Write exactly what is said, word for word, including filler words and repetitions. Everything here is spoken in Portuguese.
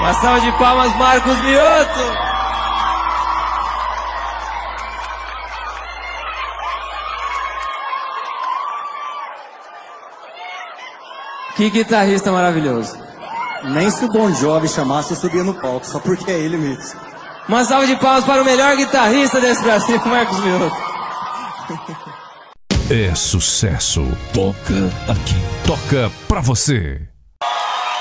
Uma salva de palmas, Marcos Mioto. Que guitarrista maravilhoso. Nem se o Bon Jovi chamasse, eu subia no palco, só porque é ele mesmo. Uma salva de palmas para o melhor guitarrista desse Brasil, Marcos Mioto. É sucesso. Toca aqui. Toca pra você.